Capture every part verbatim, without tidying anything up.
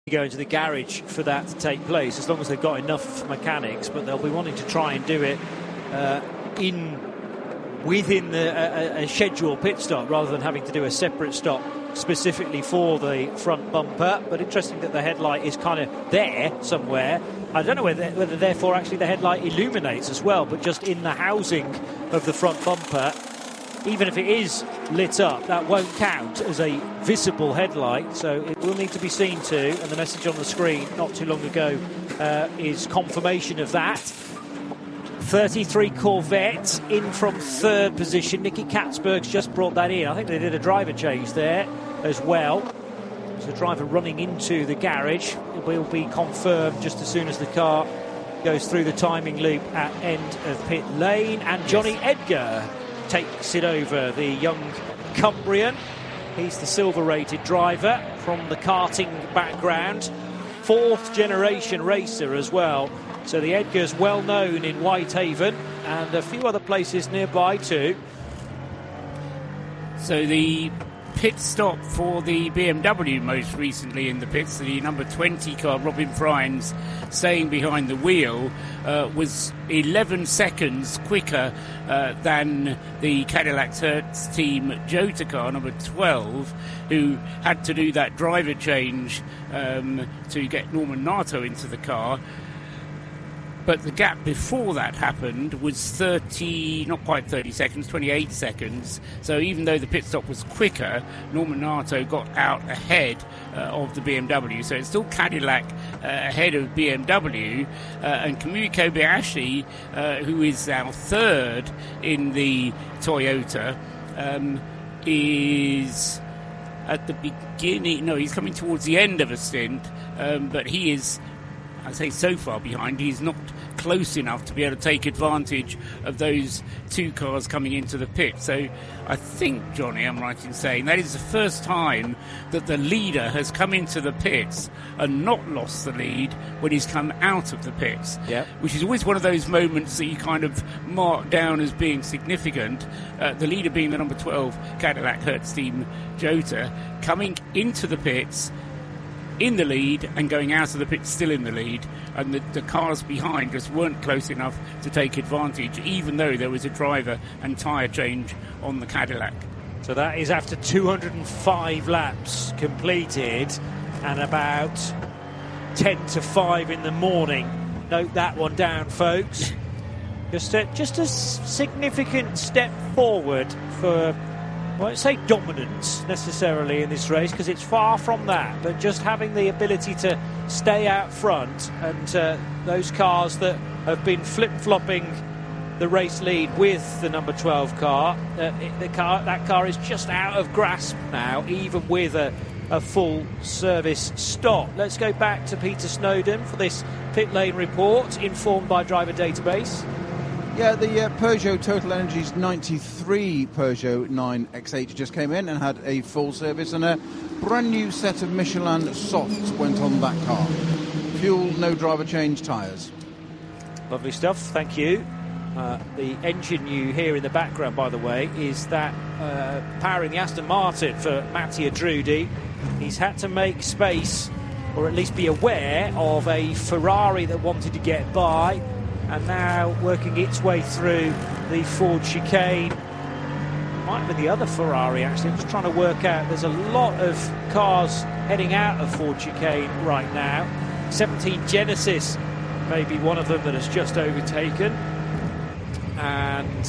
go into the garage for that to take place, as long as they've got enough mechanics, but they'll be wanting to try and do it uh, in within the, a, a scheduled pit stop rather than having to do a separate stop specifically for the front bumper. But interesting that the headlight is kind of there somewhere. I don't know whether, whether therefore actually the headlight illuminates as well, but just in the housing of the front bumper, even if it is lit up, that won't count as a visible headlight, so it will need to be seen to, and the message on the screen not too long ago uh, is confirmation of that. thirty-three Corvette in from third position. Nicky Katzberg's just brought that in. I think they did a driver change there as well. There's a driver running into the garage. It will be confirmed just as soon as the car goes through the timing loop at end of pit lane, and Johnny Edgar takes it over, the young Cumbrian. He's the silver-rated driver from the karting background, fourth generation racer as well. So the Edgar's well known in Whitehaven and a few other places nearby too. So the pit stop for the B M W most recently in the pits, the number twenty car, Robin Frijns, staying behind the wheel, uh, was eleven seconds quicker uh, than the Cadillac Hertz team Jota car, number twelve, who had to do that driver change um, to get Norman Nato into the car. But the gap before that happened was thirty, not quite thirty seconds, twenty-eight seconds. So even though the pit stop was quicker, Norman Nato got out ahead uh, of the B M W. So it's still Cadillac uh, ahead of B M W. Uh, and Kamui Kobayashi, uh, who is now third in the Toyota, um, is at the beginning. No, he's coming towards the end of a stint, um, but he is, I say, so far behind, he's not close enough to be able to take advantage of those two cars coming into the pit. So I think, Johnny, I'm right in saying that is the first time that the leader has come into the pits and not lost the lead when he's come out of the pits, yep. Which is always one of those moments that you kind of mark down as being significant. Uh, the leader being the number twelve Cadillac Hertz team Jota, coming into the pits in the lead and going out of the pit still in the lead, and the, the cars behind just weren't close enough to take advantage, even though there was a driver and tyre change on the Cadillac. So that is after two hundred five laps completed and about ten to five in the morning. Note that one down, folks. Just a, just a significant step forward for, I won't say dominance necessarily in this race, because it's far from that, but just having the ability to stay out front, and uh, those cars that have been flip-flopping the race lead with the number twelve car, uh, it, the car that car is just out of grasp now, even with a, a full service stop. Let's go back to Peter Snowden for this pit lane report, informed by Driver Database. Yeah, the uh, Peugeot Total Energies ninety-three Peugeot nine X eight just came in and had a full service, and a brand new set of Michelin softs went on that car. Fuel, no driver change, tyres. Lovely stuff, thank you. Uh, the engine you hear in the background, by the way, is that uh, powering the Aston Martin for Mattia Drudi. He's had to make space, or at least be aware of a Ferrari that wanted to get by, and now working its way through the Ford chicane. Might have been the other Ferrari, actually. I'm just trying to work out. There's a lot of cars heading out of Ford chicane right now. seventeen Genesis may be one of them that has just overtaken. And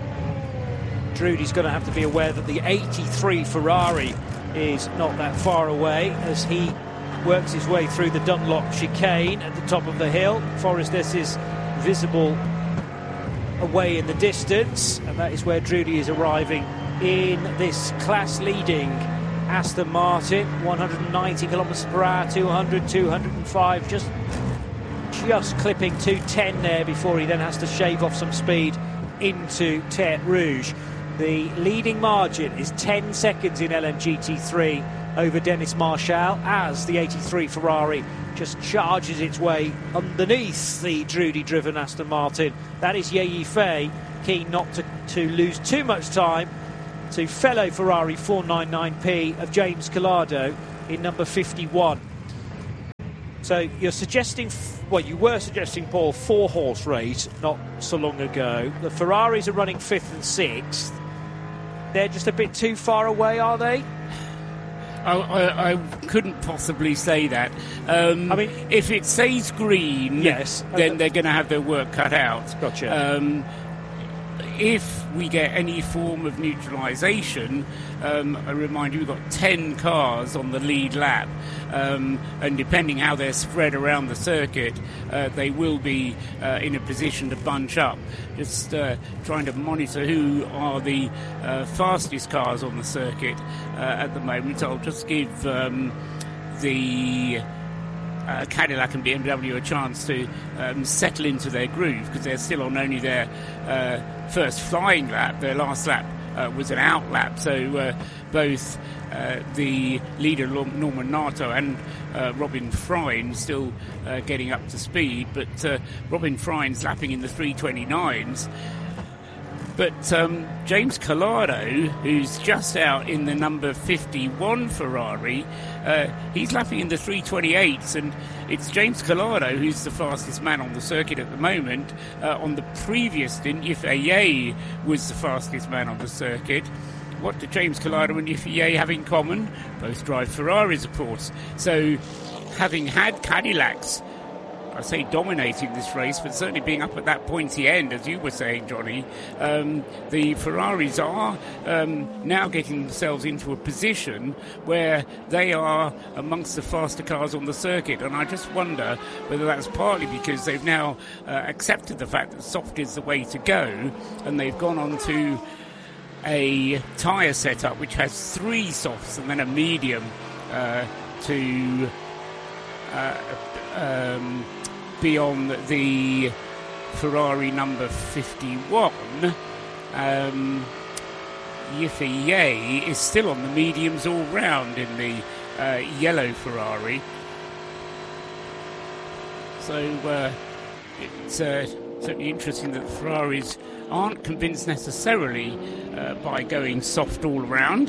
Drudy's going to have to be aware that the eighty-three Ferrari is not that far away as he works his way through the Dunlop chicane at the top of the hill. Forest S is visible away in the distance, and that is where Drudy is arriving in this class-leading Aston Martin. one hundred ninety kilometres per hour, two hundred, two hundred five, just just clipping two ten there before he then has to shave off some speed into Tertre Rouge. The leading margin is ten seconds in L M G T three over Dennis Marshall, as the eighty-three Ferrari just charges its way underneath the Drudy-driven Aston Martin. That is Ye Fei, keen not to, to lose too much time to fellow Ferrari four ninety-nine P of James Calado in number fifty-one. So you're suggesting, well, you were suggesting, Paul, four-horse race not so long ago. The Ferraris are running fifth and sixth. They're just a bit too far away, are they? I, I, I couldn't possibly say that. Um, I mean, if it stays green, yes, then they're going to have their work cut out. Gotcha. Um, if we get any form of neutralisation, um, I remind you, we've got ten cars on the lead lap, um, and depending how they're spread around the circuit, uh, they will be uh, in a position to bunch up. Just uh, trying to monitor who are the uh, fastest cars on the circuit uh, at the moment. I'll just give um, the Uh, Cadillac and B M W a chance to um, settle into their groove, because they're still on only their uh, first flying lap. Their last lap uh, was an out lap, so uh, both uh, the leader Norman Nato and uh, Robin Frein still uh, getting up to speed, but uh, Robin Frein's lapping in the three twenty-nines. But um, James Collado, who's just out in the number fifty-one Ferrari, uh, he's lapping in the three twenty-eights, and it's James Collado who's the fastest man on the circuit at the moment. Uh, on the previous stint, Yifei was the fastest man on the circuit. What do James Collado and Yifei have in common? Both drive Ferraris, of course. So, having had Cadillacs, I say dominating this race, but certainly being up at that pointy end, as you were saying, Johnny, um, the Ferraris are um, now getting themselves into a position where they are amongst the faster cars on the circuit. And I just wonder whether that's partly because they've now uh, accepted the fact that soft is the way to go, and they've gone on to a tyre setup which has three softs and then a medium uh, to uh, um, be on the Ferrari number fifty-one. Um, Yifei is still on the mediums all round in the uh, yellow Ferrari. So uh, it's uh, certainly interesting that the Ferraris aren't convinced necessarily uh, by going soft all round.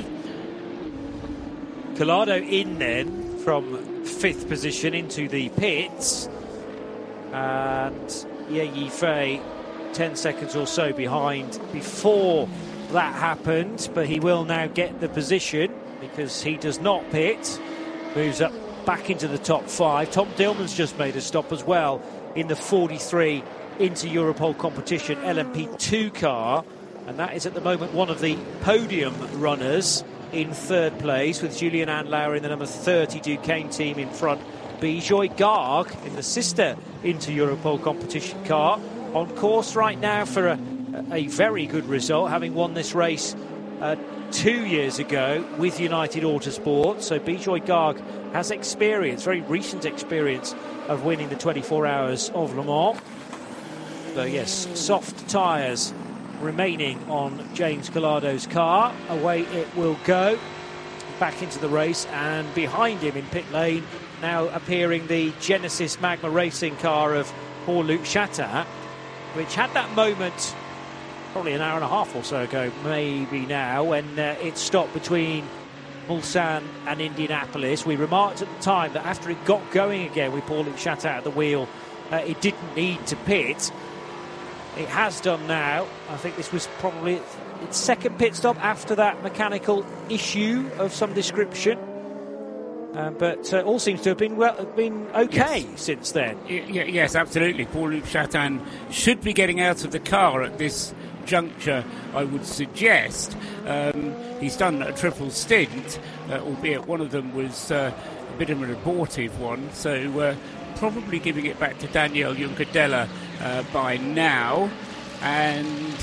Collado in then from fifth position into the pits, and Ye Yifei ten seconds or so behind before that happened, but he will now get the position because he does not pit, moves up back into the top five. Tom Dillman's just made a stop as well in the forty-three into Europol competition L M P two car, and that is at the moment one of the podium runners in third place, with Julian Andlauer in the number thirty Duquesne team in front. Bijoy Garg in the sister into Europol competition car, on course right now for a, a very good result, having won this race uh, two years ago with United Autosport. So Bijoy Garg has experience, very recent experience, of winning the twenty-four hours of Le Mans. So yes, soft tyres remaining on James Collado's car. Away it will go back into the race, and behind him in pit lane now appearing the Genesis Magma Racing car of Paul-Luc Chatin, which had that moment probably an hour and a half or so ago, maybe now, when uh, it stopped between Mulsanne and Indianapolis. We remarked at the time that after it got going again with Paul-Luc Chatin at the wheel, uh, it didn't need to pit. It has done now. I think this was probably its second pit stop after that mechanical issue of some description. Uh, but uh, all seems to have been well, been okay yes. since then. Y- yes, absolutely. Paul-Luc Chatin should be getting out of the car at this juncture, I would suggest. Um, he's done a triple stint, uh, albeit one of them was uh, a bit of an abortive one. So uh, probably giving it back to Daniel Juncadella uh, by now. And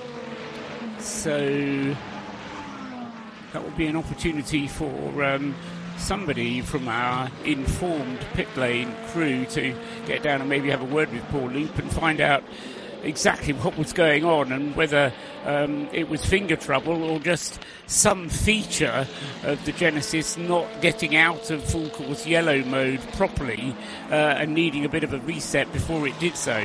so that will be an opportunity for Um, somebody from our informed pit lane crew to get down and maybe have a word with Paul-Luc and find out exactly what was going on, and whether um, it was finger trouble or just some feature of the Genesis not getting out of full course yellow mode properly uh, and needing a bit of a reset before it did so.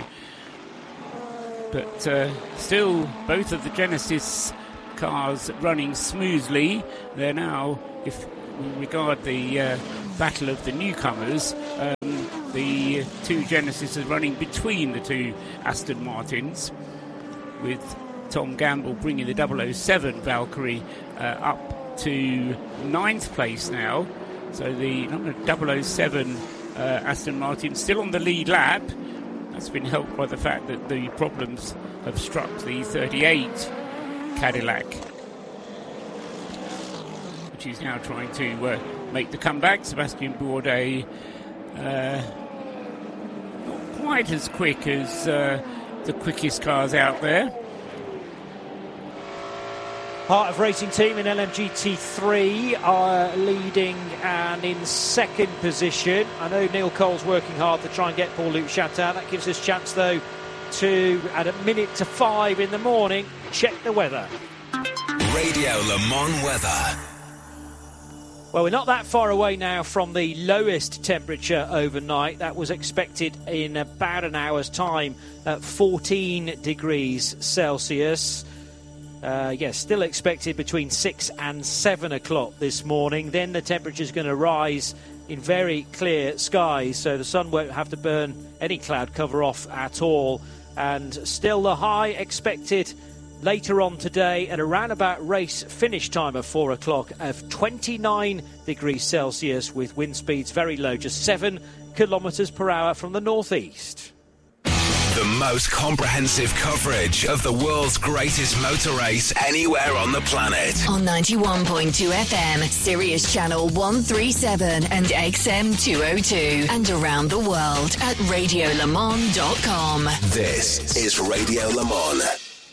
But uh, still, both of the Genesis cars running smoothly. They're now, if we regard the uh, battle of the newcomers, um, the two Genesis are running between the two Aston Martins, with Tom Gamble bringing the double oh seven Valkyrie uh, up to ninth place now. So the number double oh seven uh, Aston Martin still on the lead lap. That's been helped by the fact that the problems have struck the thirty-eight Cadillac, which is now trying to uh, make the comeback. Sebastian Bourdais uh, not quite as quick as uh, the quickest cars out there. Heart of Racing Team in L M G T three are leading and in second position. I know Neil Cole's working hard to try and get Paul-Luc Chatin. That gives us a chance, though, to, at a minute to five in the morning, check the weather. Radio Le Mans weather. Well, we're not that far away now from the lowest temperature overnight. That was expected in about an hour's time at fourteen degrees Celsius. Uh, yes, still expected between six and seven o'clock this morning. Then the temperature's going to rise in very clear skies, so the sun won't have to burn any cloud cover off at all. And still the high expected later on today at around about race finish time of four o'clock of twenty-nine degrees Celsius, with wind speeds very low, just seven kilometres per hour from the northeast. The most comprehensive coverage of the world's greatest motor race anywhere on the planet. On ninety-one point two F M, Sirius Channel one thirty-seven and X M two oh two. And around the world at radio le mans dot com. This is Radio Le Mans.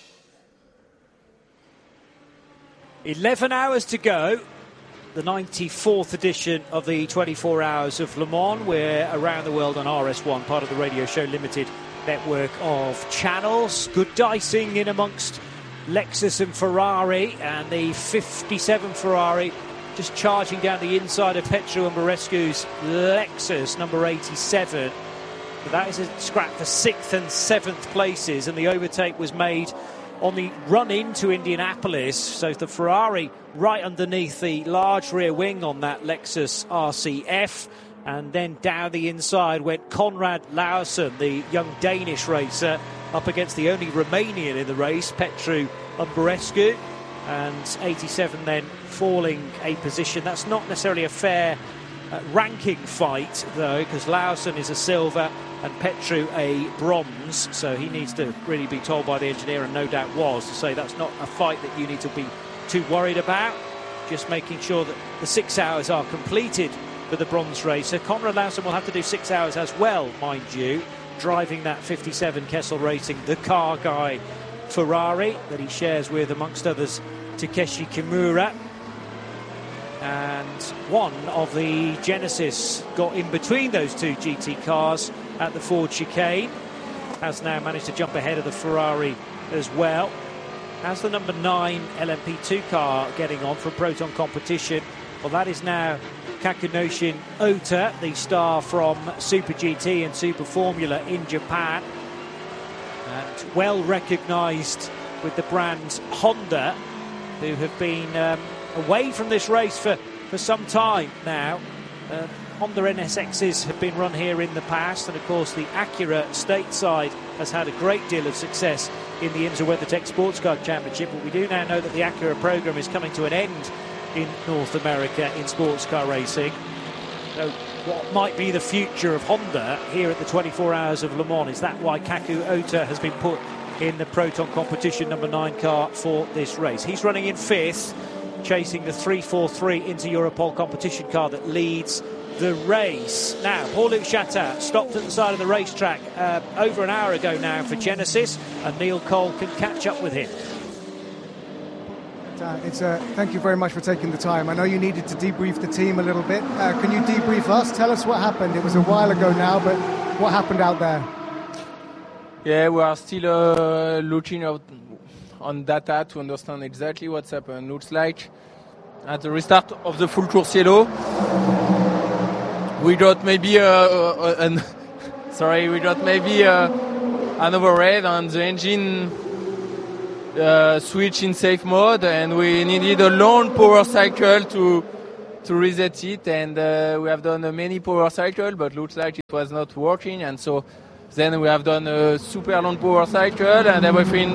eleven hours to go. The ninety-fourth edition of the twenty-four Hours of Le Mans. We're around the world on R S one, part of the Radio Show Limited network of channels. Good dicing in amongst Lexus and Ferrari, and the fifty-seven Ferrari just charging down the inside of Petru Umberescu's Lexus, number eighty-seven. But that is a scrap for sixth and seventh places, and the overtake was made on the run into Indianapolis. So the Ferrari right underneath the large rear wing on that Lexus R C F. And then down the inside went Konrad Lausen, the young Danish racer, up against the only Romanian in the race, Petru Umberescu. And eighty-seven then falling a position. That's not necessarily a fair uh, ranking fight, though, because Lausen is a silver and Petru a bronze. So he needs to really be told by the engineer, and no doubt was, to say that's not a fight that you need to be too worried about. Just making sure that the six hours are completed for the bronze racer. Konrad Lausen will have to do six hours as well, mind you, driving that fifty-seven Kessel Racing, the car guy Ferrari that he shares with, amongst others, Takeshi Kimura. And one of the Genesis got in between those two G T cars at the Ford chicane, has now managed to jump ahead of the Ferrari as well. How's the number nine L M P two car getting on from Proton Competition? Well, that is now Kakunoshin Ota, the star from Super G T and Super Formula in Japan, and well recognised with the brand Honda, who have been um, away from this race for, for some time now. Uh, Honda N S Xs have been run here in the past, and of course the Acura stateside has had a great deal of success in the IMSA WeatherTech Sports Car Championship, but we do now know that the Acura programme is coming to an end in North America in sports car racing. So what might be the future of Honda here at the twenty-four Hours of Le Mans? Is that why Kaku Ota has been put in the Proton Competition number nine car for this race? He's running in fifth, chasing the three forty-three Inter Europol competition car that leads the race. Now, Paul-Luc Chatin stopped at the side of the racetrack uh, over an hour ago now for Genesis, and Neil Cole can catch up with him. Uh, it's uh, thank you very much for taking the time. I know you needed to debrief the team a little bit. Uh, can you debrief us? Tell us what happened. It was a while ago now, but what happened out there? Yeah, we are still uh, looking out on data to understand exactly what's happened. Looks like at the restart of the full course yellow, we got maybe uh, uh, an sorry, we got maybe uh, an overhead on the engine. Uh, switch in safe mode, and we needed a long power cycle to to reset it, and uh, we have done uh, many power cycle, but looks like it was not working, and so then we have done a super long power cycle, and everything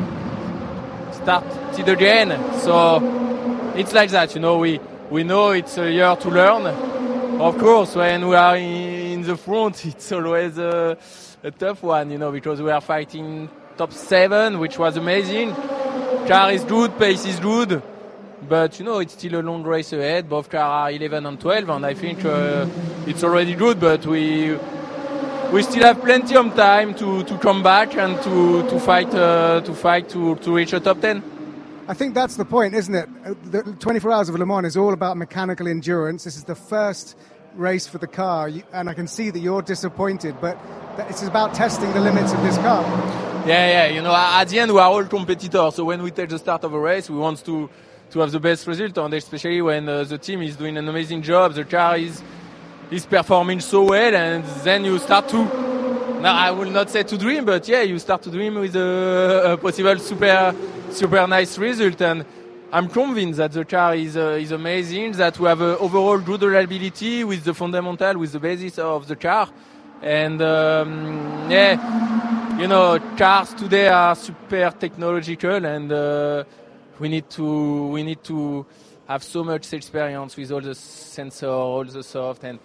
started again. So it's like that, you know. We we know it's a year to learn. Of course, when we are in, in the front, it's always a, a tough one, you know, because we are fighting top seven, which was amazing. Car is good, pace is good, but you know it's still a long race ahead. Both cars are eleven and twelve, and I think uh, it's already good. But we we still have plenty of time to, to come back and to to fight uh, to fight to, to reach a top ten. I think that's the point, isn't it? The twenty-four Hours of Le Mans is all about mechanical endurance. This is the first race for the car, and I can see that you're disappointed, but it's about testing the limits of this car. Yeah, yeah, you know, at the end we are all competitors, so when we take the start of a race, we want to, to have the best result, and especially when uh, the team is doing an amazing job, the car is is performing so well, and then you start to, now I will not say to dream, but yeah, you start to dream with a, a possible super super nice result, and I'm convinced that the car is uh, is amazing, that we have a overall good reliability with the fundamental, with the basis of the car, and um, yeah. You know, cars today are super technological, and uh, we need to we need to have so much experience with all the sensor, all the soft, and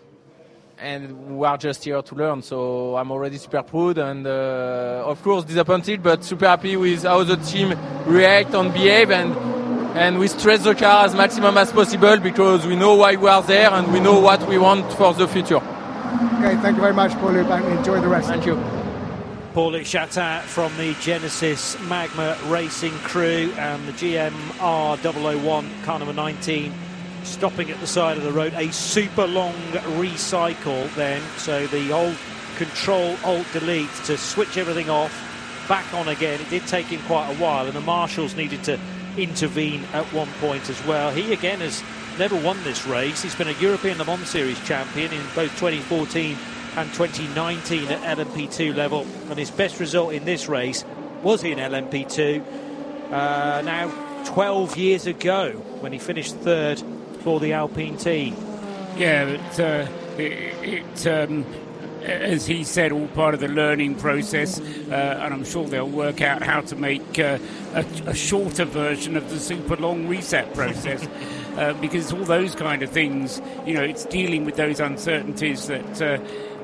and we are just here to learn. So I'm already super proud, and uh, of course disappointed, but super happy with how the team react and behave, and and we stress the car as maximum as possible because we know why we are there and we know what we want for the future. Okay, thank you very much, Paul-Loup. Enjoy the rest. Thank you. Paul-Loup Chatin from the Genesis Magma Racing crew, and the G M R double oh one car number nineteen stopping at the side of the road. A super long recycle then, so the old control alt delete to switch everything off, back on again. It did take him quite a while, and the marshals needed to intervene at one point as well. He again has never won this race. He's been a European Le Mans Series champion in both twenty fourteen and twenty nineteen at L M P two level, and his best result in this race was in L M P two uh, now twelve years ago when he finished third for the Alpine team. Yeah, but uh, it, it um, as he said, all part of the learning process, uh, and I'm sure they'll work out how to make uh, a, a shorter version of the super long reset process. Uh, because all those kind of things, you know, it's dealing with those uncertainties that uh,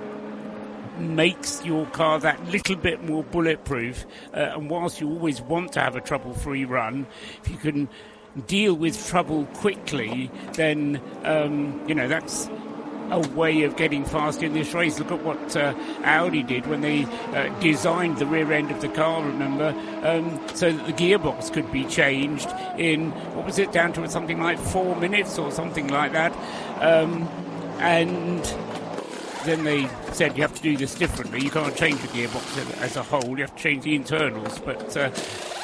makes your car that little bit more bulletproof. Uh, and whilst you always want to have a trouble-free run, if you can deal with trouble quickly, then, um, you know, that's a way of getting fast in this race. Look at what uh, Audi did when they uh, designed the rear end of the car, remember, um, so that the gearbox could be changed in, what was it, down to something like four minutes or something like that. Um, and then they said you have to do this differently. You can't change the gearbox as a whole, you have to change the internals. But uh,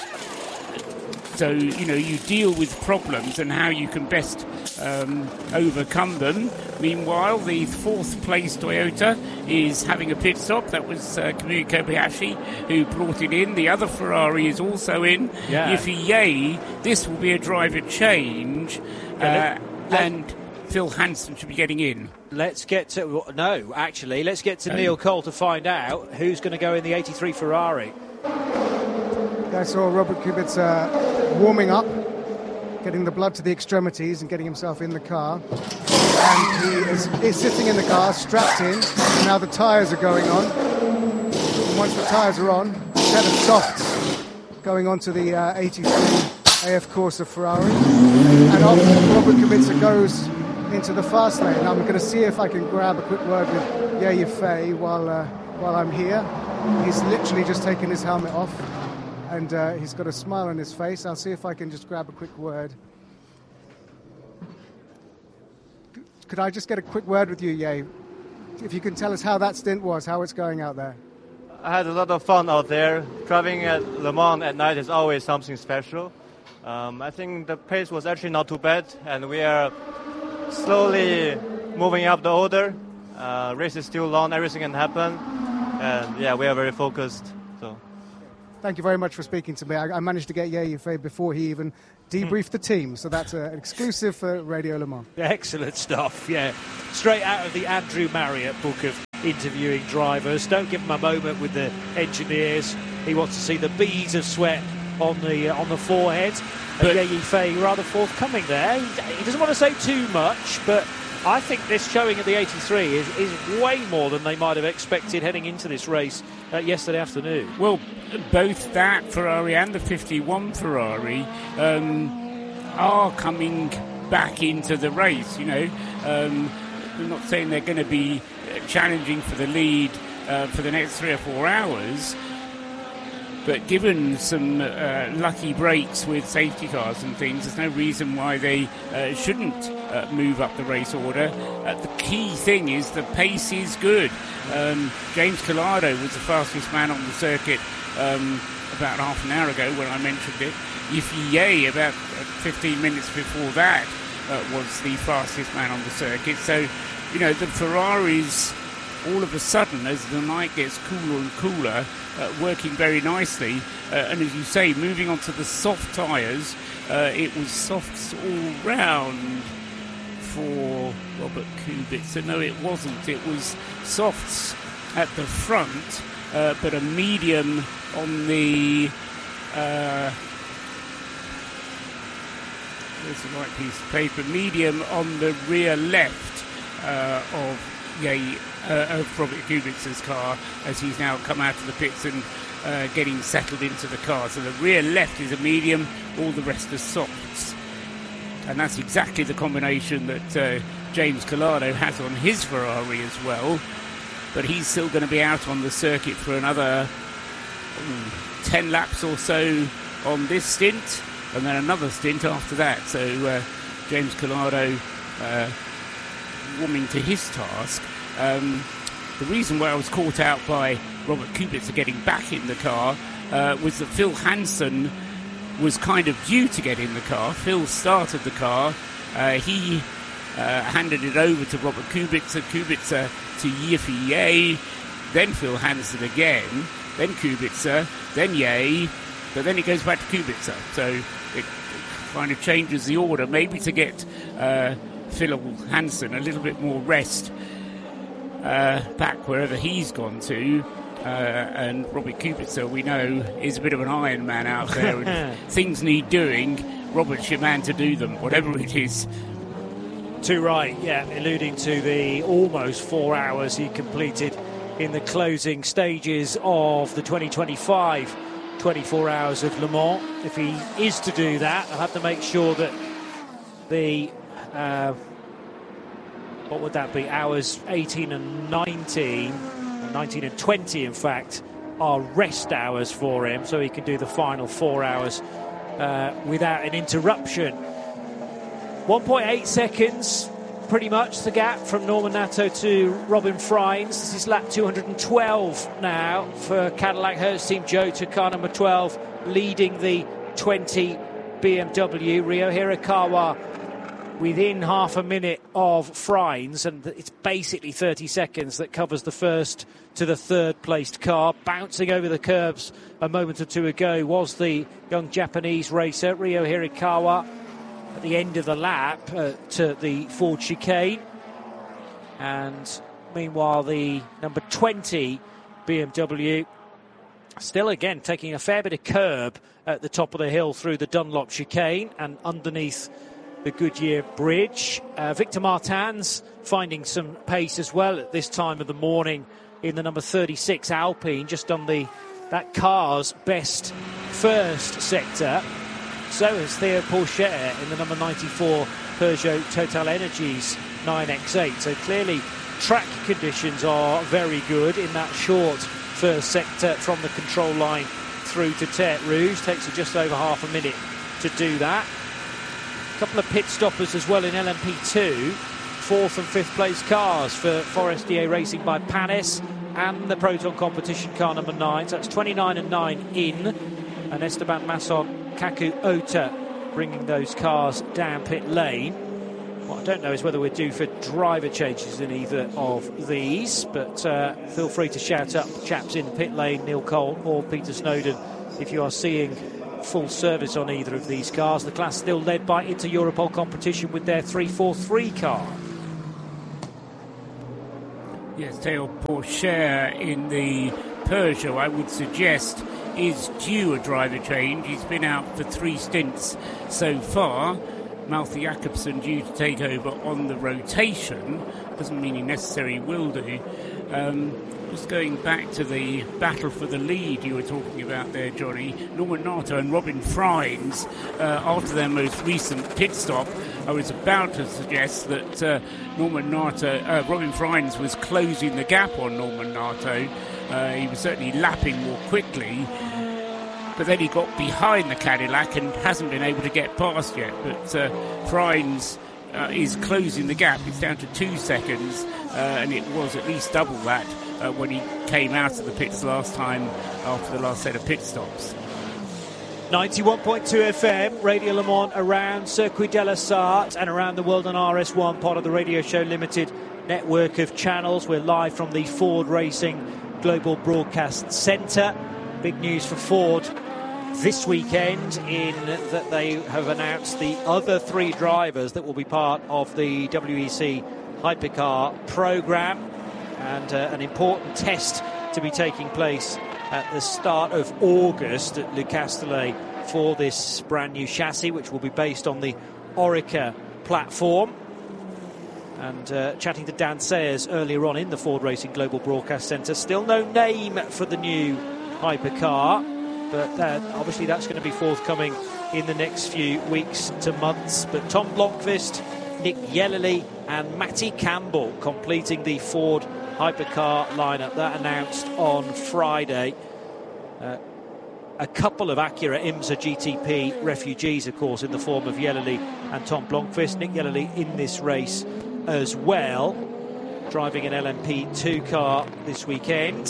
so, you know, you deal with problems and how you can best um, overcome them. Meanwhile, the fourth place Toyota is having a pit stop. That was uh, Kamui Kobayashi who brought it in. The other Ferrari is also in. Yeah. If yay, this will be a driver change. Yeah, uh, and Phil Hansen should be getting in. Let's get to... No, actually, let's get to um, Neil Cole to find out who's going to go in the eighty-three Ferrari. I saw Robert Kubica warming up, getting the blood to the extremities and getting himself in the car. And he is, is sitting in the car, strapped in. And now the tyres are going on. And once the tyres are on, a set of softs going on to the uh, eighty-three A F Corsa Ferrari. And off Robert Kubica goes into the fast lane. I'm going to see if I can grab a quick word with Ye Fei while, uh, while I'm here. He's literally just taken his helmet off. And uh, he's got a smile on his face. I'll see if I can just grab a quick word. Could I just get a quick word with you, Ye? If you can tell us how that stint was, how it's going out there. I had a lot of fun out there. Driving at Le Mans at night is always something special. Um, I think the pace was actually not too bad, and we are slowly moving up the order. Uh, race is still long, everything can happen. And yeah, we are very focused. So. Thank you very much for speaking to me. I, I managed to get Ye Yifei before he even debriefed the team, so that's uh, an exclusive for Radio Le Mans. Excellent stuff, yeah. Straight out of the Andrew Marriott book of interviewing drivers. Don't give him a moment with the engineers. He wants to see the beads of sweat on the uh, on the forehead. But Ye Yifei rather forthcoming there. He, he doesn't want to say too much, but I think this showing at the eighty-three is, is way more than they might have expected heading into this race uh, yesterday afternoon. Well, both that Ferrari and the fifty-one Ferrari um, are coming back into the race, you know. Um, I'm not saying they're going to be challenging for the lead uh, for the next three or four hours, but given some uh, lucky breaks with safety cars and things, there's no reason why they uh, shouldn't uh, move up the race order. Uh, the key thing is the pace is good. Um, James Collado was the fastest man on the circuit um, about half an hour ago when I mentioned it. Yifei Ye, about fifteen minutes before that, uh, was the fastest man on the circuit. So, you know, the Ferraris, all of a sudden, as the night gets cooler and cooler, uh, working very nicely. Uh, and as you say, moving on to the soft tyres, uh, it was softs all round for Robert Kubica. No, it wasn't. It was softs at the front, uh, but a medium on the... Uh, there's the right piece of paper. Medium on the rear left uh, of Ye, uh, of Robert Kubica's car as he's now come out of the pits and uh, getting settled into the car. So the rear left is a medium, all the rest are softs. And that's exactly the combination that uh, James Collado has on his Ferrari as well. But he's still going to be out on the circuit for another um, ten laps or so on this stint, and then another stint after that. So uh, James Collado uh, warming to his task. Um, the reason why I was caught out by Robert Kubica getting back in the car uh, was that Phil Hansen was kind of due to get in the car. Phil started the car. Uh, he uh, handed it over to Robert Kubica, Kubica to Yifei Ye, then Phil Hansen again, then Kubica, then Ye, but then it goes back to Kubica. So it, it kind of changes the order, maybe to get uh, Phil Hansen a little bit more rest uh, back wherever he's gone to. Uh, and Robert Kubica, we know, is a bit of an Iron Man out there. And things need doing. Robert's your man to do them, whatever it is. Too right, yeah, alluding to the almost four hours he completed in the closing stages of the twenty twenty-five twenty-four hours of Le Mans. If he is to do that, I'll have to make sure that the, uh, what would that be, hours eighteen and nineteen, nineteen and twenty in fact, are rest hours for him, so he can do the final four hours uh, without an interruption. one point eight seconds, pretty much the gap from Norman Nato to Robin Freins. This is lap two hundred twelve now for Cadillac Hertz Team. Joe to car number twelve, leading the twenty B M W. Ryo Hirakawa within half a minute of Freins, and it's basically thirty seconds that covers the first to the third placed car. Bouncing over the curbs a moment or two ago was the young Japanese racer Ryo Hirakawa at the end of the lap uh, to the Ford chicane. And meanwhile the number twenty B M W still again taking a fair bit of curb at the top of the hill through the Dunlop chicane and underneath the Goodyear Bridge. Uh, Victor Martins finding some pace as well at this time of the morning in the number thirty-six Alpine, just on the that car's best first sector. So has Theo Pourchaire in the number ninety-four Peugeot Total Energies nine X eight. So clearly track conditions are very good in that short first sector from the control line through to Tertre Rouge. Takes it just over half a minute to do that. A couple of pit stoppers as well in L M P two. Fourth and fifth place cars for Forestier Racing by Panis and the Proton Competition car number nine. So that's twenty-nine and nine in. And Esteban Masson, Kaku Ota bringing those cars down pit lane. What I don't know is whether we're due for driver changes in either of these, but uh, feel free to shout up chaps in pit lane, Neil Cole or Peter Snowden, if you are seeing full service on either of these cars. The class still led by Inter Europol competition with their three forty-three car. Yes, Theo Pourchaire in the Peugeot, I would suggest, is due a driver change. He's been out for three stints so far. Malte Jakobsen due to take over on the rotation. Doesn't mean he necessarily will do. Um, just going back to the battle for the lead you were talking about there, Johnny. Norman Nato and Robin Freins, uh, after their most recent pit stop, I was about to suggest that uh, Norman Nato, uh, Robin Freins was closing the gap on Norman Nato. Uh, he was certainly lapping more quickly. But then he got behind the Cadillac and hasn't been able to get past yet. But uh, Freins uh, is closing the gap. It's down to two seconds, uh, and it was at least double that uh, when he came out of the pits last time after the last set of pit stops. ninety-one point two F M, Radio Le Mans around Circuit de la Sarthe and around the world on R S one, part of the Radio Show Limited network of channels. We're live from the Ford Racing Global Broadcast Centre. Big news for Ford this weekend in that they have announced the other three drivers that will be part of the W E C Hypercar programme, and uh, an important test to be taking place at the start of August at Le Castellet for this brand new chassis, which will be based on the Oreca platform. And uh, chatting to Dan Sayers earlier on in the Ford Racing Global Broadcast Centre, still no name for the new hypercar, but uh, obviously that's going to be forthcoming in the next few weeks to months. But Tom Blomqvist, Nick Yellerly and Matty Campbell completing the Ford hypercar lineup that announced on Friday. Uh, a couple of Acura IMSA G T P refugees, of course, in the form of Yellerly and Tom Blomqvist. Nick Yellerly in this race as well, driving an L M P two car this weekend,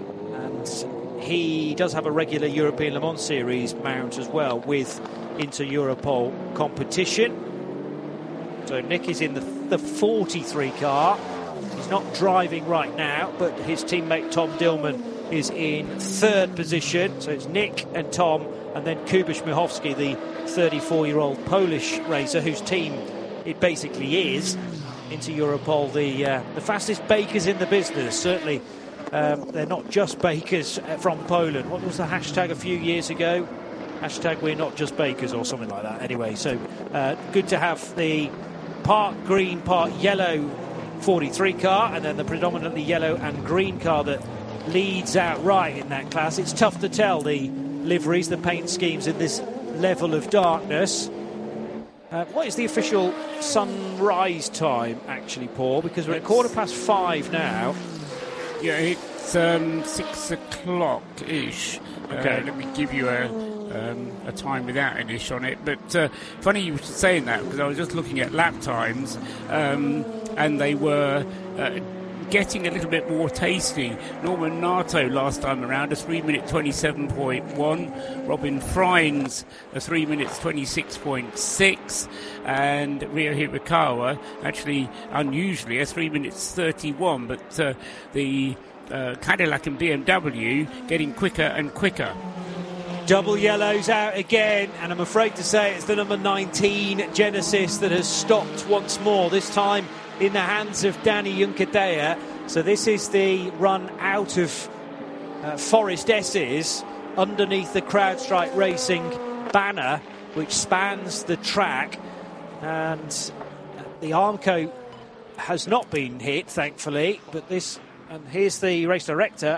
and he does have a regular European Le Mans Series mount as well with Inter Europol competition. So Nick is in the, the forty-three car. He's not driving right now, but his teammate Tom Dillman is in third position. So it's Nick and Tom, and then Kuba Śmiechowski, the thirty-four-year-old Polish racer whose team it basically is. Inter Europol, the uh, the fastest bakers in the business. Certainly, um, they're not just bakers from Poland. What was the hashtag a few years ago? Hashtag we're not just bakers or something like that. Anyway, so uh, good to have the part green, part yellow forty-three car, and then the predominantly yellow and green car that leads out right in that class. It's tough to tell the liveries, the paint schemes in this level of darkness. Uh, what is the official sunrise time, actually, Paul? Because we're at quarter past five now. Yeah, it's um, six o'clock-ish. Okay. Uh, let me give you a, um, a time without an ish on it. But uh, funny you were saying that, because I was just looking at lap times, um, and they were uh, getting a little bit more tasty. Norman Nato last time around, a three minute twenty-seven point one. Robin Freins, a three minutes twenty-six point six. And Rio Hirakawa, actually, unusually, a three minutes thirty-one. But uh, the uh, Cadillac and B M W getting quicker and quicker. Double yellows out again, and I'm afraid to say it's the number nineteen Genesis that has stopped once more, this time in the hands of Danny Juncadella. So this is the run out of uh, Forest S's underneath the CrowdStrike Racing banner, which spans the track. And the Armco has not been hit, thankfully, but this, and here's the race director,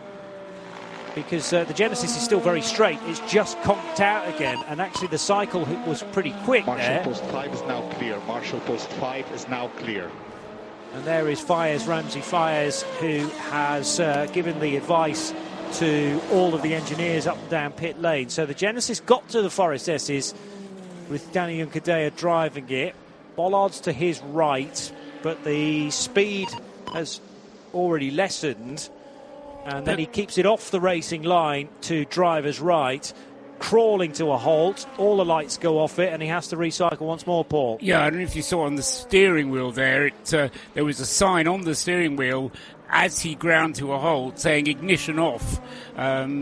because uh, the Genesis is still very straight. It's just conked out again, and actually the cycle was pretty quick Marshall there. Post five is now clear. Marshall Post five is now clear. And there is Fires, Ramsey Fires, who has uh, given the advice to all of the engineers up and down pit lane. So the Genesis got to the Forest S's with Danny Juncadella driving it. Bollard's to his right, but the speed has already lessened. And then he keeps it off the racing line to driver's right, crawling to a halt. All the lights go off it, and he has to recycle once more, Paul. Yeah, I don't know if you saw on the steering wheel there, it, uh, there was a sign on the steering wheel as he ground to a halt saying ignition off. Um,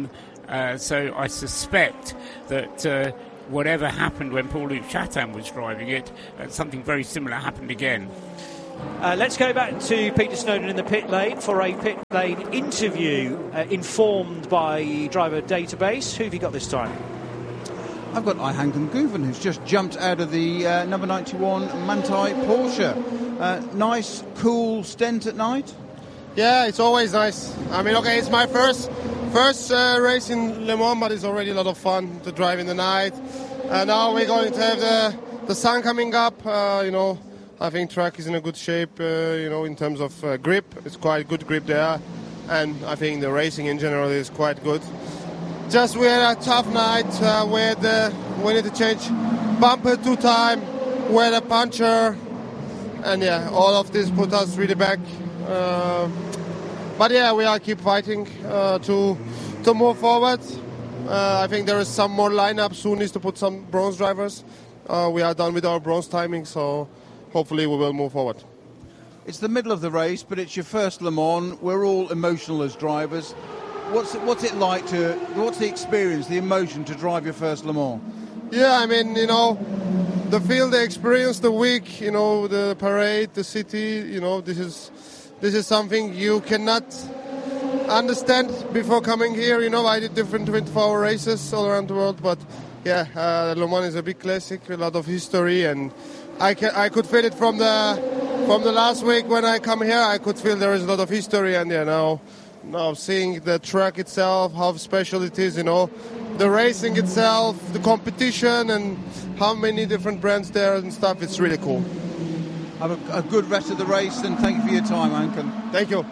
Uh, so I suspect that uh, whatever happened when Paul-Luc Chatin was driving it, uh, something very similar happened again. Uh, let's go back to Peter Snowden in the pit lane for a pit lane interview uh, informed by driver database. Who have you got this time? I've got Ayhan Guven, who's just jumped out of the uh, number ninety-one Manthey Porsche. Uh, nice, cool stint at night. Yeah, it's always nice. I mean, okay, it's my first first uh, race in Le Mans, but it's already a lot of fun to drive in the night. And now we're going to have the the sun coming up. Uh, you know, I think track is in a good shape. Uh, you know, in terms of uh, grip, it's quite good grip there, and I think the racing in general is quite good. Just we had a tough night uh, where the we need to change bumper two time, we had a puncture, and yeah, all of this put us really back. Uh, but yeah, we are keep fighting uh, to to move forward. Uh, I think there is some more lineup soon is to put some bronze drivers. Uh, we are done with our bronze timing, so hopefully we will move forward. It's the middle of the race, but it's your first Le Mans. We're all emotional as drivers. What's it, what's it like to? What's the experience, the emotion to drive your first Le Mans? Yeah, I mean, you know, the feel, the experience, the week, you know, the parade, the city, you know, this is this is something you cannot understand before coming here. You know, I did different twenty-four hour races all around the world, but yeah, uh, Le Mans is a big classic, a lot of history, and I can, I could feel it from the from the last week when I come here. I could feel there is a lot of history, and yeah, now. Now seeing the track itself, how special it is, you know, the racing itself, the competition, and how many different brands there and stuff, it's really cool. Have a, a good rest of the race, and thank you for your time, Anken. Thank you.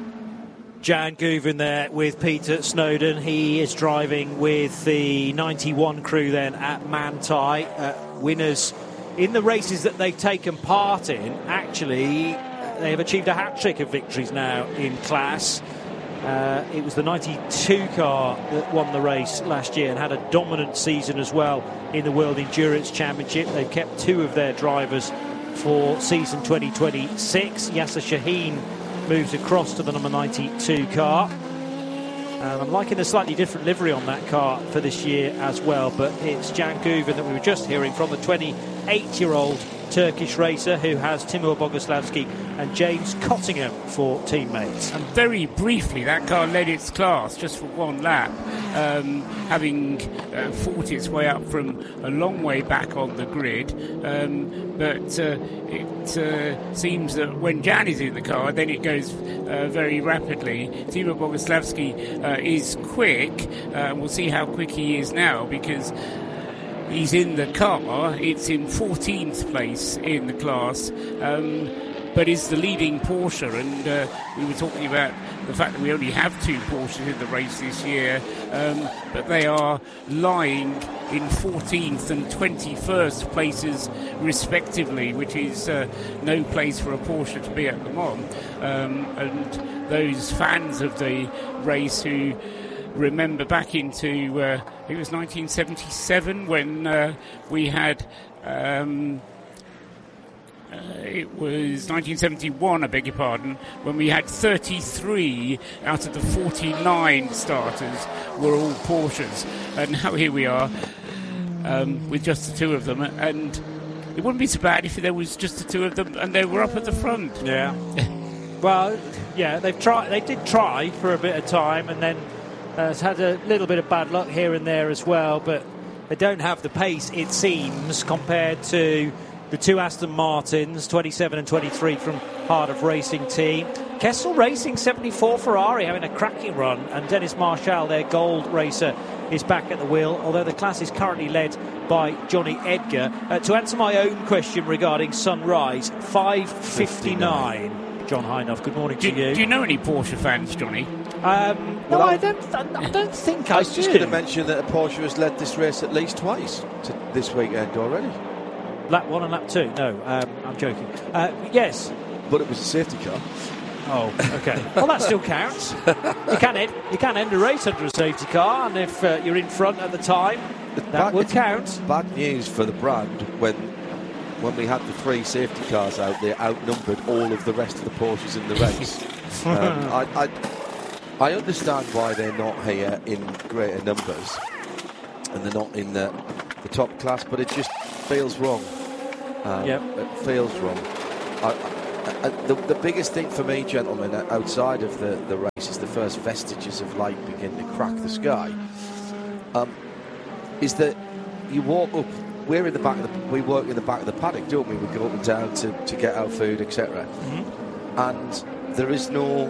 Jan Guven there with Peter Snowden. He is driving with the ninety-one crew then at Manthey. Uh, winners in the races that they've taken part in. Actually, they have achieved a hat-trick of victories now in class. Uh, it was the ninety-two car that won the race last year and had a dominant season as well in the World Endurance Championship. They've kept two of their drivers for season twenty twenty-six. Yasser Shaheen moves across to the number ninety-two car. And I'm liking a slightly different livery on that car for this year as well. But it's Jan Guven that we were just hearing from, the twenty-eight-year-old Turkish racer who has Timur Boguslavski and James Cottingham for teammates. And very briefly, that car led its class just for one lap, um, having uh, fought its way up from a long way back on the grid. Um, but uh, it uh, seems that when Jan is in the car, then it goes uh, very rapidly. Timur Boguslavski uh, is quick. Uh, we'll see how quick he is now, because he's in the car. It's in fourteenth place in the class, um, but is the leading Porsche. And uh, we were talking about the fact that we only have two Porsches in the race this year, um, but they are lying in fourteenth and twenty-first places respectively, which is uh, no place for a Porsche to be at Le Mans. Um, and those fans of the race who remember back into uh, it was nineteen seventy-seven when uh, we had um, uh, it was nineteen seventy-one, I beg your pardon, when we had thirty-three out of the forty-nine starters were all Porsches, and now here we are um, with just the two of them. And it wouldn't be so bad if there was just the two of them and they were up at the front. Yeah. Well, yeah, they've tried. They did try for a bit of time, and then Uh, it's had a little bit of bad luck here and there as well, but they don't have the pace, it seems, compared to the two Aston Martins, twenty-seven and twenty-three from Heart of Racing team. Kessel Racing, seventy-four Ferrari, having a cracking run, and Dennis Marshall, their gold racer, is back at the wheel, although the class is currently led by Johnny Edgar. Uh, to answer my own question regarding Sunrise, five fifty-nine. John Hinoff, good morning do, to you. Do you know any Porsche fans, Johnny? Um, no, well, I don't. I don't think I, I was do. just going to mention that a Porsche has led this race at least twice to this weekend already. Lap one and lap two. No, um, I'm joking. Uh, yes, but it was a safety car. Oh, okay. Well, that still counts. You can end, you can end a race under a safety car, and if uh, you're in front at the time, that bad, would count. Bad news for the brand when. When we had the three safety cars out, they outnumbered all of the rest of the Porsches in the race. um, I, I, I understand why they're not here in greater numbers and they're not in the, the top class, but it just feels wrong. Um, yep. It feels wrong. I, I, I, the, the biggest thing for me, gentlemen, outside of the, the race is the first vestiges of light begin to crack the sky, um, is that you walk up, we're in the back of the, we work in the back of the paddock, don't we? We go up and down to, to get our food, et cetera. Mm-hmm. And there is no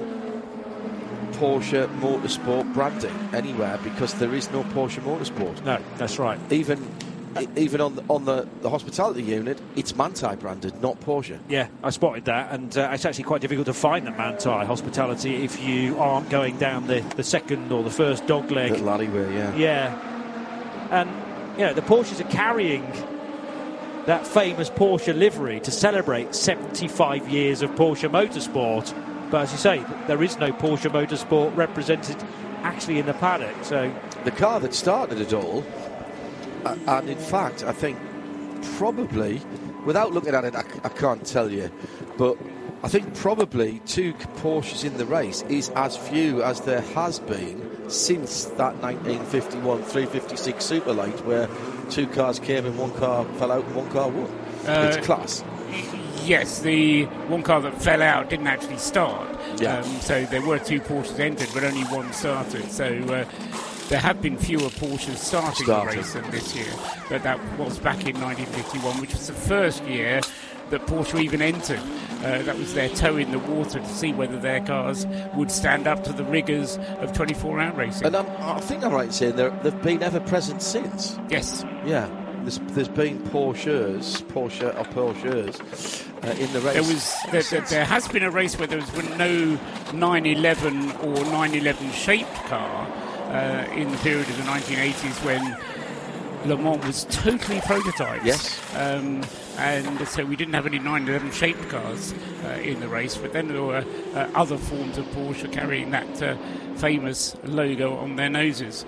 Porsche Motorsport branding anywhere because there is no Porsche Motorsport. No, that's right. Even even on the, on the, the hospitality unit, it's Manthey branded, not Porsche. Yeah, I spotted that, and uh, it's actually quite difficult to find the Manthey hospitality if you aren't going down the, the second or the first dog leg. Little alleyway, yeah. Yeah. And, you know, the Porsches are carrying that famous Porsche livery to celebrate seventy-five years of Porsche Motorsport. But as you say, there is no Porsche Motorsport represented actually in the paddock. So the car that started it all, uh, and in fact, I think probably, without looking at it, I, I can't tell you, but I think probably two Porsches in the race is as few as there has been since that nineteen fifty-one three fifty-six Superlight, where two cars came and one car fell out and one car won. Uh, it's class. Yes, the one car that fell out didn't actually start. Yeah. Um, so there were two Porsches entered, but only one started. So uh, there have been fewer Porsches starting Started. the race than this year. But that was back in nineteen fifty-one, which was the first year that Porsche even entered. Uh, that was their toe in the water to see whether their cars would stand up to the rigours of twenty-four hour racing. And I'm, I think I'm right in saying they've been ever present since. Yes. Yeah. There's, there's been Porsches, Porsche or Porsches uh, in the race. There was there, there, there has been a race where there was no nine eleven or nine eleven shaped car uh, in the period of the nineteen eighties when Le Mans was totally prototypes. Yes. Um, and so we didn't have any nine eleven shaped cars uh, in the race, but then there were uh, other forms of Porsche carrying that uh, famous logo on their noses.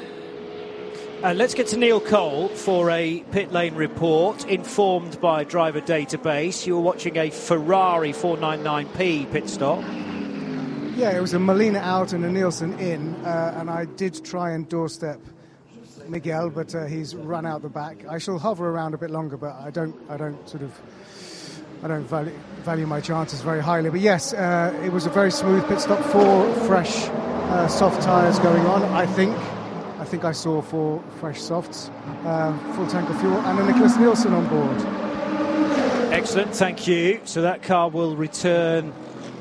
Uh, let's get to Neil Cole for a pit lane report, informed by driver database. You were watching a Ferrari four ninety-nine P pit stop. Yeah, it was a Molina out and a Nielsen in, uh, and I did try and doorstep Miguel, but uh, he's run out the back. I shall hover around a bit longer, but I don't, I don't sort of, I don't value, value my chances very highly. But yes, uh, it was a very smooth pit stop. Four fresh, uh, soft tyres going on, I think. I think I saw four fresh softs, uh, full tank of fuel, and a Nicholas Nielsen on board. Excellent, thank you. So that car will return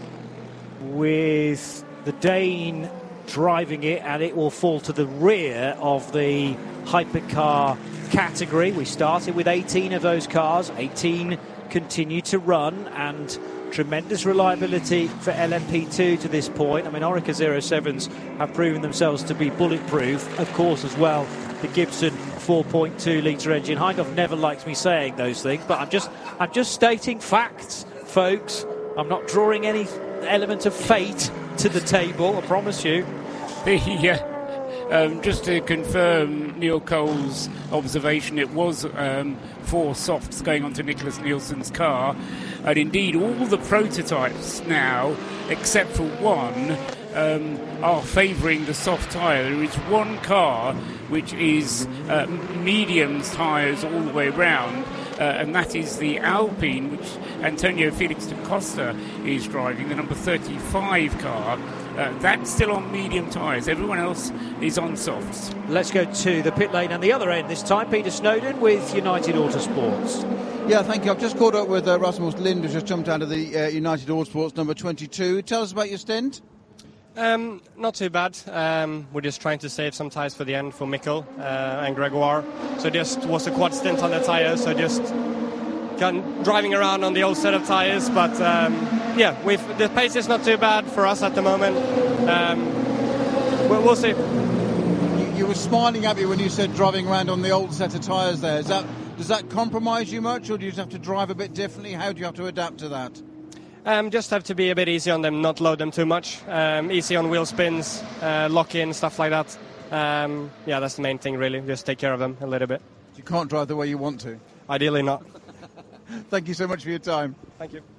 with the Dane driving it, and it will fall to the rear of the hypercar category. We started with eighteen of those cars. eighteen continue to run, and tremendous reliability for L M P two to this point. I mean, Oreca zero sevens have proven themselves to be bulletproof. Of course, as well, the Gibson four point two litre engine. Hindhaugh never likes me saying those things, but I'm just, I'm just stating facts, folks. I'm not drawing any element of fate to the table, I promise you. The, uh, um, just to confirm Neil Cole's observation, it was um, four softs going onto Nicholas Nielsen's car. And indeed, all the prototypes now, except for one, um, are favouring the soft tyre. There is one car which is uh, medium tyres all the way round, uh, and that is the Alpine, which Antonio Felix da Costa is driving, the number thirty-five car. Uh, that's still on medium tyres. Everyone else is on softs. Let's go to the pit lane and the other end this time. Peter Snowden with United Autosports. Yeah, thank you. I've just caught up with uh, Rasmus Lind, who's just jumped out of the uh, United Autosports number twenty-two. Tell us about your stint. Um, not too bad. Um, we're just trying to save some tyres for the end for Mikkel uh, and Gregoire. So just was a quad stint on the tyres. So just got driving around on the old set of tyres. But um, yeah, we've, the pace is not too bad for us at the moment. Um, we'll, we'll see. You, you were smiling at me when you said driving around on the old set of tyres there. Is that, does that compromise you much, or do you just have to drive a bit differently? How do you have to adapt to that? Um, just have to be a bit easy on them, not load them too much. Um, easy on wheel spins, uh, lock in, stuff like that. Um, yeah, that's the main thing, really. Just take care of them a little bit. You can't drive the way you want to? Ideally not. Thank you so much for your time. Thank you.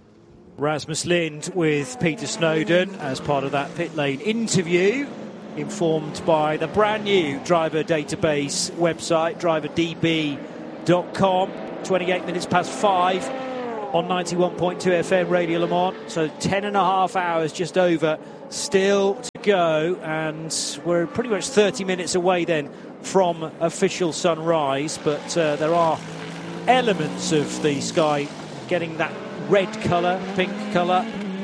Rasmus Lind with Peter Snowden as part of that pit lane interview, informed by the brand new driver database website, driver d b dot com. twenty-eight minutes past five on ninety-one point two F M Radio Le Mans. So ten and a half hours just over still to go, and we're pretty much thirty minutes away then from official sunrise, but uh, there are elements of the sky getting that red colour, pink colour.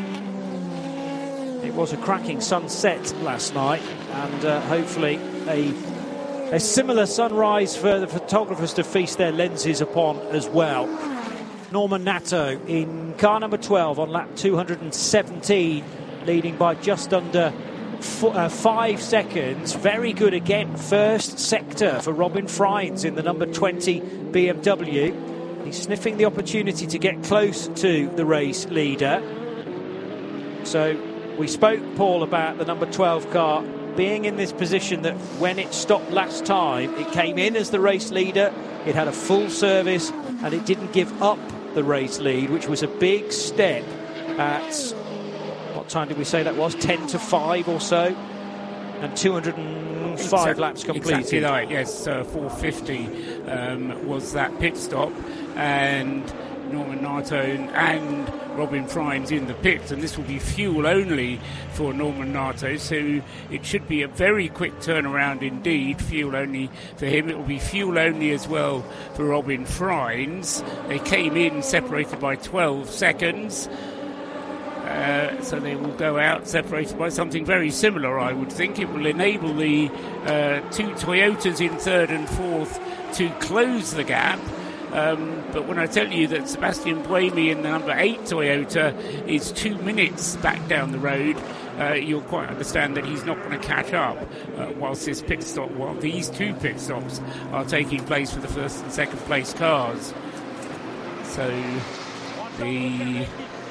It was a cracking sunset last night, and uh, hopefully a a similar sunrise for the photographers to feast their lenses upon as well. Norman Nato in car number twelve on lap two hundred seventeen, leading by just under f- uh, five seconds. Very good again, first sector for Robin Freins in the number twenty B M W. He's sniffing the opportunity to get close to the race leader. So we spoke, Paul, about the number twelve car being in this position that when it stopped last time, it came in as the race leader, it had a full service, and it didn't give up the race lead, which was a big step at, what time did we say that was? ten to five or so, and two hundred five exactly, laps completed. Exactly right, yes, uh, four fifty um, was that pit stop, and Norman Nato and Robin Freins in the pits, and this will be fuel only for Norman Nato, so it should be a very quick turnaround indeed. Fuel only for him. It will be fuel only as well for Robin Freins. They came in separated by twelve seconds, uh, so they will go out separated by something very similar, I would think. It will enable the uh, two Toyotas in third and fourth to close the gap. Um, but when I tell you that Sebastian Buemi in the number eight Toyota is two minutes back down the road, uh, you'll quite understand that he's not going to catch up uh, whilst this pit stop, while these two pit stops are taking place for the first and second place cars. So the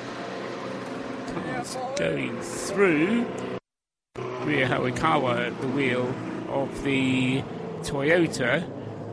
cars going through. Ryo Iwakawa at the wheel of the Toyota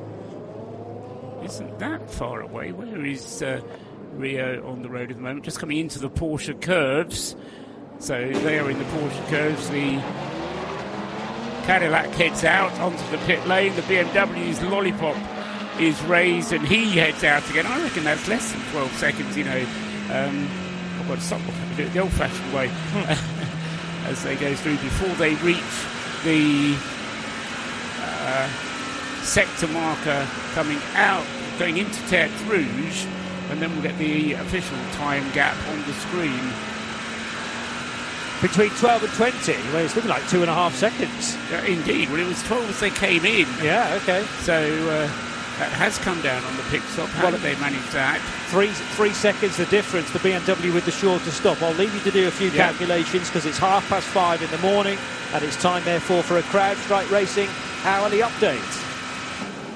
isn't that far away. Where is uh, Rio on the road at the moment? Just coming into the Porsche curves. So they are in the Porsche curves. The Cadillac heads out onto the pit lane. The B M W's lollipop is raised and he heads out again. I reckon that's less than twelve seconds, you know. Um, I've got to stop and do it the old-fashioned way as they go through before they reach the uh, sector marker coming out, going into Tertre Rouge, and then we'll get the official time gap on the screen. Between twelve and twenty, well, it's looking like two and a half seconds. Uh, indeed, well, it was twelve as they came in. Yeah, okay. So uh, that has come down on the pit stop. How well, did they manage that? Three three seconds the difference, the B M W with the shorter stop. I'll leave you to do a few yeah. calculations because it's half past five in the morning and it's time, therefore, for a CrowdStrike Racing hourly update.